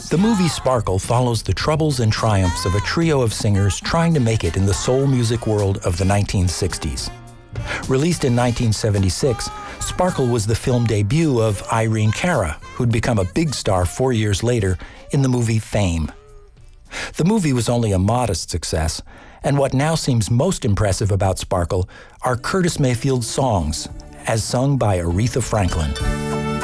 The movie Sparkle follows the troubles and triumphs of a trio of singers trying to make it in the soul music world of the 1960s. Released in 1976, Sparkle was the film debut of Irene Cara, who'd become a big star 4 years later in the movie Fame. The movie was only a modest success, and what now seems most impressive about Sparkle are Curtis Mayfield's songs, as sung by Aretha Franklin.